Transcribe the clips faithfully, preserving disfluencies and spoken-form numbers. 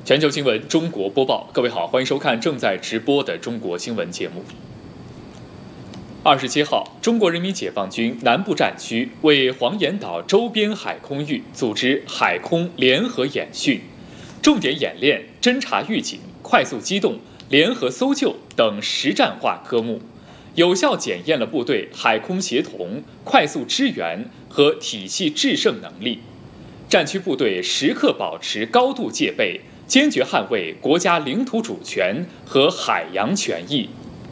全球新闻中国播报，各位好，欢迎收看正在直播的中国新闻节目。二十七号，中国人民解放军南部战区为黄岩岛周边海空域组织海空联合演训，重点演练侦察预警、快速机动、联合搜救等实战化科目，有效检验了部队海空协同、快速支援和体系制胜能力。战区部队时刻保持高度戒备，坚决捍卫国家领土主权和海洋权益。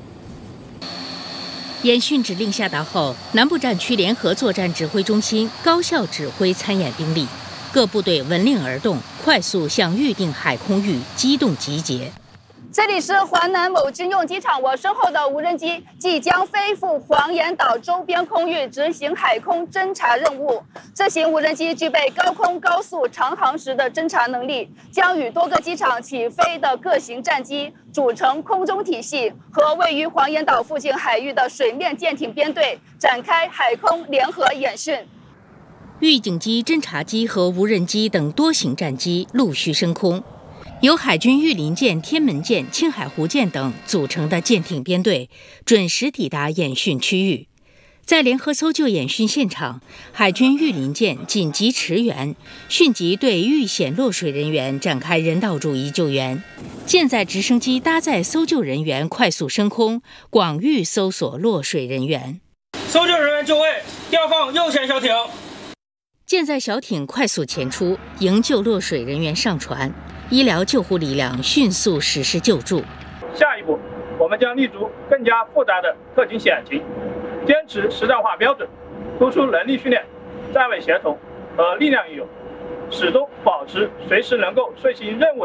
演训指令下达后，南部战区联合作战指挥中心高效指挥参演兵力，各部队闻令而动，快速向预定海空域机动集结。 这里是华南某军用机场，我身后的无人机即将飞赴黄岩岛周边空域执行海空侦察任务。这型无人机具备高空高速长航时的侦察能力，将与多个机场起飞的各型战机组成空中体系，和位于黄岩岛附近海域的水面舰艇编队展开海空联合演训。 预警机、侦察机和无人机等多型战机陆续升空。由海军御林舰、天门舰、青海湖舰等组成的舰艇编队准时抵达演训区域。在联合搜救演训现场，海军御林舰紧急驰援，迅即对遇险落水人员展开人道主义救援。舰载直升机搭载搜救人员快速升空，广域搜索落水人员。 搜救人员就位，调放右舷小艇。 舰载小艇快速前出，营救落水人员上船。医疗救护力量迅速实施救助。 下一步，我们将立足更加复杂的特情险情，坚持实战化标准，突出能力训练、站位协同和力量运用，始终保持随时能够遂行任务